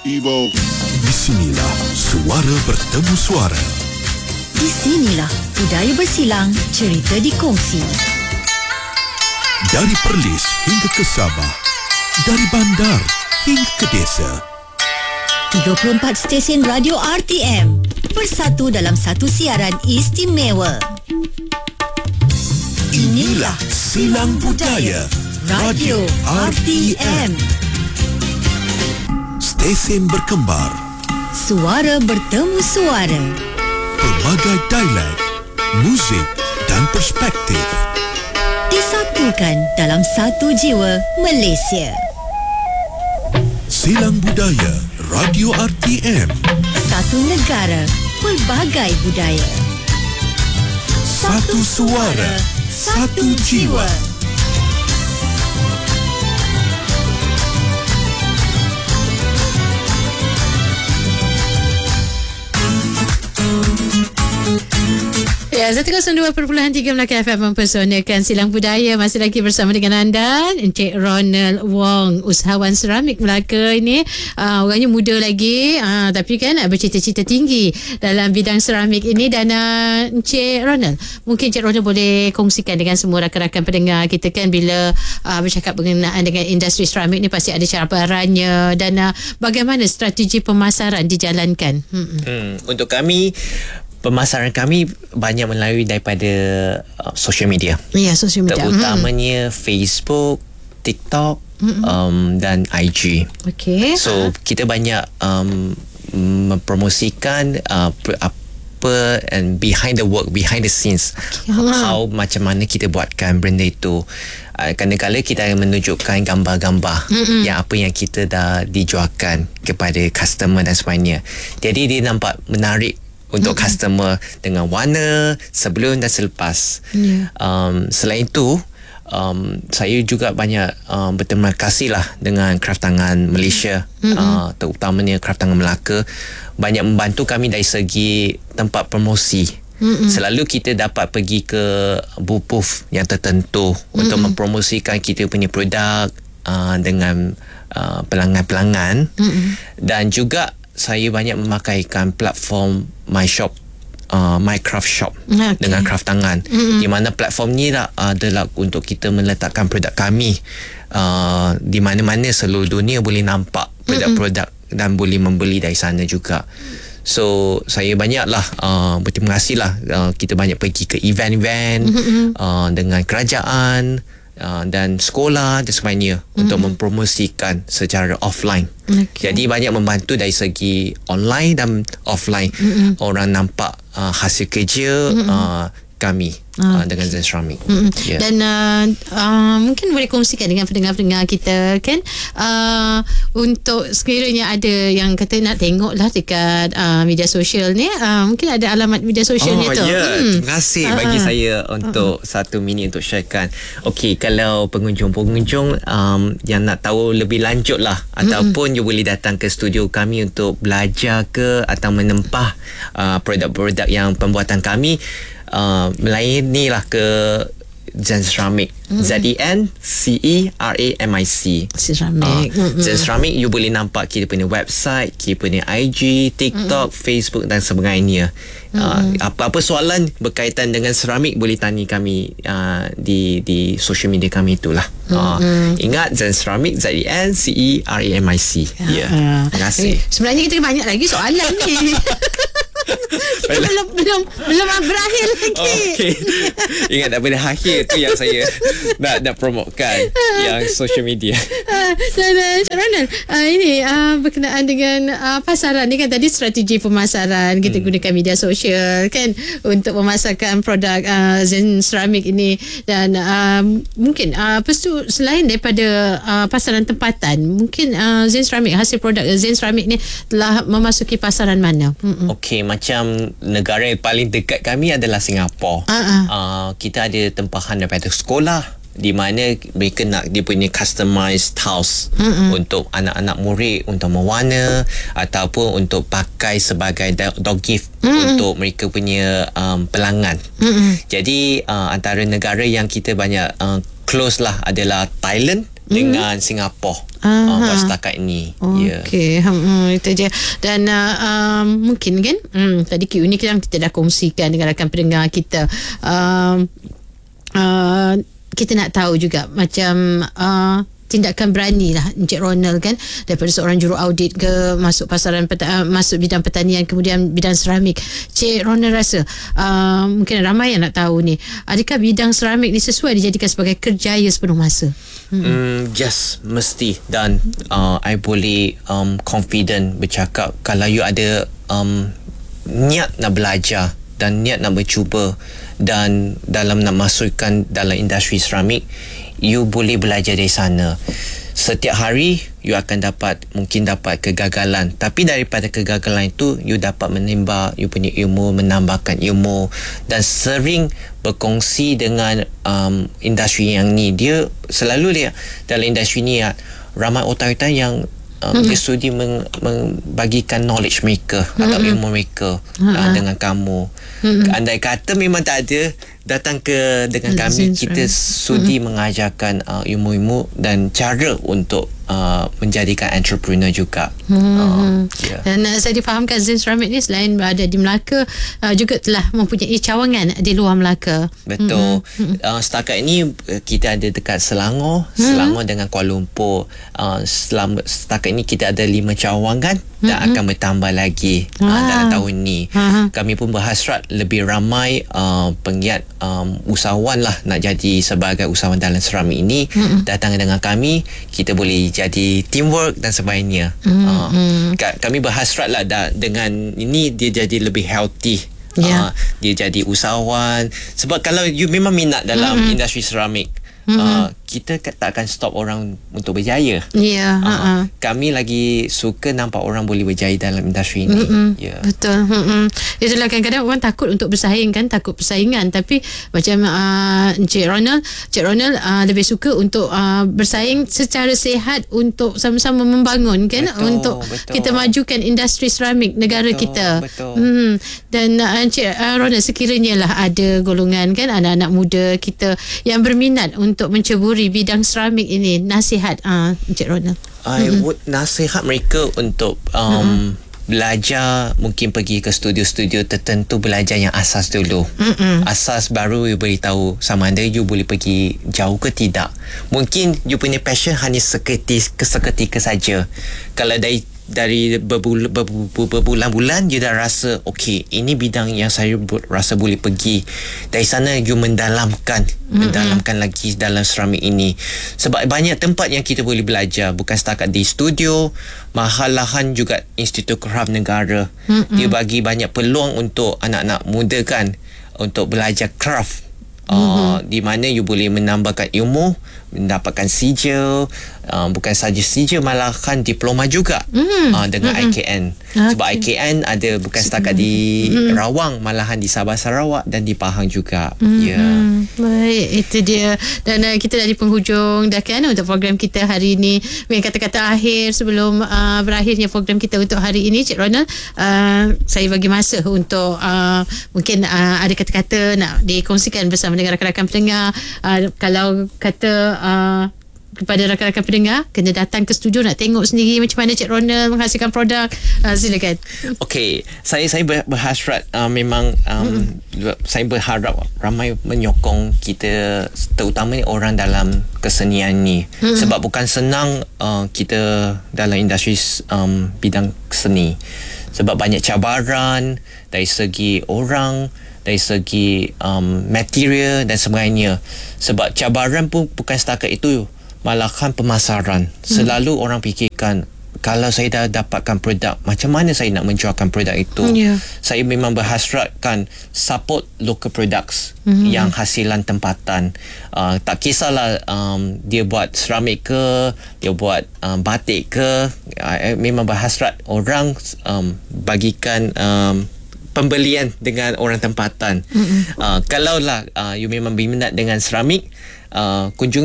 Evo. Di sinilah suara bertemu suara. Di sinilah budaya bersilang, cerita dikongsi. Dari Perlis hingga ke Sabah, dari bandar hingga ke desa. 34 stesen radio RTM bersatu dalam satu siaran istimewa. Inilah Silang Budaya Radio RTM. Stesen berkembar, Suara bertemu suara. pelbagai dialek, muzik dan perspektif. Disatukan dalam satu jiwa Malaysia. Silang Budaya Radio RTM. Satu negara, pelbagai budaya. Satu suara, satu jiwa. Ya, 102.3 Melaka FM mempersonakan Silang Budaya. Masih lagi bersama dengan anda, Encik Ronald Wong, usahawan seramik Melaka ini. Orangnya muda lagi, tapi kan bercita-cita tinggi dalam bidang seramik ini. Dan Encik Ronald, mungkin Encik Ronald boleh kongsikan dengan semua rakan-rakan pendengar kita kan, bila bercakap berkenaan dengan industri seramik ni pasti ada cabarannya, dan bagaimana strategi pemasaran dijalankan. Untuk kami, pemasaran kami banyak melalui daripada social media. Ya, social media. Terutamanya Facebook, TikTok dan IG. Okey. So kita banyak mempromosikan apa and behind the work, behind the scenes, how macam mana kita buatkan benda itu. Kadang-kadang kita akan menunjukkan gambar-gambar yang apa yang kita dah dijualkan kepada customer dan sebagainya. Jadi dia nampak menarik untuk customer dengan warna sebelum dan selepas. Selain itu, saya juga banyak berterima kasih lah dengan Kraft Tangan Malaysia, terutamanya Kraft Tangan Melaka, banyak membantu kami dari segi tempat promosi. Selalu kita dapat pergi ke booth yang tertentu untuk mempromosikan kita punya produk dengan pelanggan-pelanggan. Dan juga saya banyak memakaikan platform My Shop, My Craft Shop dengan Kraft Tangan, di mana platform ni adalah untuk kita meletakkan produk kami di mana-mana seluruh dunia boleh nampak produk-produk dan boleh membeli dari sana juga. So saya banyaklah berterima kasih lah, kita banyak pergi ke event-event dengan kerajaan dan sekolah dan sebagainya untuk mempromosikan secara offline. Jadi banyak membantu dari segi online dan offline. Orang nampak hasil kerja kami dengan Zen Ceramik. Dan mungkin boleh kongsikan dengan pendengar-pendengar kita kan, untuk sekiranya ada yang kata nak tengok lah dekat media sosial ni, mungkin ada alamat media sosial ni tu. Terima kasih bagi saya untuk 1 minit untuk sharekan. Okey, kalau pengunjung-pengunjung yang nak tahu lebih lanjut lah, ataupun you boleh datang ke studio kami untuk belajar ke atau menempah produk-produk yang pembuatan kami, melayani lah ke Zen Ceramik. ZENCERAMIC. Zen Ceramik, you boleh nampak kita punya website, kita punya IG, TikTok, Facebook dan sebagainya. Apa-apa soalan berkaitan dengan seramik boleh tanya kami di social media kami itulah. Ingat Zen Ceramik, ZENCERAMIC. Terima kasih. Sebenarnya kita banyak lagi soalan ni. Kita belum berakhir lagi. Okey. Ingat tak boleh akhir tu yang saya nak promotekan yang social media. Dan Ronald, ini berkenaan dengan pasaran ni kan, tadi strategi pemasaran kita gunakan media sosial kan untuk memasarkan produk Zen Ceramik ini. Dan mungkin lepas tu selain daripada pasaran tempatan, mungkin Zen Ceramik, hasil produk Zen Ceramik ni telah memasuki pasaran mana? Okey, macam negara yang paling dekat kami adalah Singapura. Kita ada tempahan daripada sekolah, di mana mereka nak dia punya customized house untuk anak-anak murid, untuk mewarna ataupun untuk pakai sebagai dog gift untuk mereka punya pelanggan. Jadi antara negara yang kita banyak close lah adalah Thailand dengan Singapura buat setakat ni. Okey, itu je. Dan mungkin kan tadi Q ni kita dah kongsikan dengan rakan pendengar kita. Kita nak tahu juga macam tindakan berani lah Encik Ronald kan, daripada seorang juru audit ke masuk pasaran masuk bidang pertanian, kemudian bidang seramik. Encik Ronald rasa mungkin ramai yang nak tahu ni, adakah bidang seramik ni sesuai dijadikan sebagai kerjaya sepenuh masa? Yes, mesti. Dan I boleh confident bercakap kalau you ada niat nak belajar dan niat nak bercuba dan dalam nak masukkan dalam industri seramik, you boleh belajar dari sana. Setiap hari you akan mungkin dapat kegagalan, tapi daripada kegagalan itu you dapat menimba you punya ilmu, menambahkan ilmu dan sering berkongsi dengan industri yang ni. Dia selalu dia dalam industri ni ramai otak-otak yang dia sudi membagikan knowledge mereka atau ilmu mereka dengan kamu. Andai kata memang tak ada, datang dengan kami, kita sudi mengajarkan ilmu-ilmu dan cara untuk menjadikan entrepreneur juga. Dan saya difahamkan Zain Ceramic ni selain berada di Melaka, juga telah mempunyai cawangan di luar Melaka. Betul. Setakat ini kita ada dekat Selangor dengan Kuala Lumpur. Setakat ini kita ada 5 cawangan dan akan bertambah lagi dalam tahun ni. Kami pun berhasrat lebih ramai penggiat usahawan lah nak jadi sebagai usahawan dalam seramik ini, datang dengan kami, kita boleh jadi teamwork dan sebagainya. Kami berhasrat lah dengan ini dia jadi lebih healthy. Dia jadi usahawan, sebab kalau you memang minat dalam industri seramik, kita tak akan stop orang untuk berjaya. Kami lagi suka nampak orang boleh berjaya dalam industri ini. Betul. Itulah kadang-kadang orang takut untuk bersaing kan, takut persaingan, tapi macam Encik Ronald lebih suka untuk bersaing secara sihat untuk sama-sama membangun kan. Betul. Kita majukan industri seramik negara kita. Dan Encik Ronald, sekiranya lah ada golongan kan anak-anak muda kita yang berminat untuk menceburi bidang seramik ini, nasihat Encik Ronald? I would nasihat mereka untuk belajar, mungkin pergi ke studio-studio tertentu, belajar yang asas dulu. Asas baru you beritahu sama ada you boleh pergi jauh ke tidak. Mungkin you punya passion hanya seketika saja. Kalau dari berbulan-bulan you dah rasa okey, ini bidang yang saya rasa boleh pergi, dari sana you mendalamkan lagi dalam seramik ini. Sebab banyak tempat yang kita boleh belajar, bukan setakat di studio, malahan juga Institut Craft Negara. Dia bagi banyak peluang untuk anak-anak muda kan, untuk belajar craft. Di mana you boleh menambahkan ilmu, mendapatkan sijil, bukan saja sijil, malahan diploma juga dengan IKN. Sebab IKN ada bukan setakat di Rawang, malahan di Sabah Sarawak dan di Pahang juga. Baik, itu dia. Dan kita dah di penghujung dah kan untuk program kita hari ini. Dengan kata-kata akhir sebelum berakhirnya program kita untuk hari ini, Cik Ronald, saya bagi masa untuk mungkin ada kata-kata nak dikongsikan bersama dengan rakan-rakan pendengar. Kalau kata kepada rakan-rakan pendengar, kena datang ke studio nak tengok sendiri macam mana Cik Ronald menghasilkan produk. Silakan. Okey, saya berhasrat memang saya berharap ramai menyokong kita, terutama orang dalam kesenian ni. Sebab bukan senang kita dalam industri bidang seni. Sebab banyak cabaran dari segi orang, dari segi material dan sebagainya. Sebab cabaran pun bukan setakat itu, malahan pemasaran. Selalu orang fikirkan, kalau saya dah dapatkan produk, macam mana saya nak menjualkan produk itu? Saya memang berhasratkan support local products yang hasilan tempatan. Tak kisahlah dia buat seramik ke, dia buat batik ke, memang berhasrat orang bagikan pembelian dengan orang tempatan. Kalaulah you memang berminat dengan seramik, kunjungi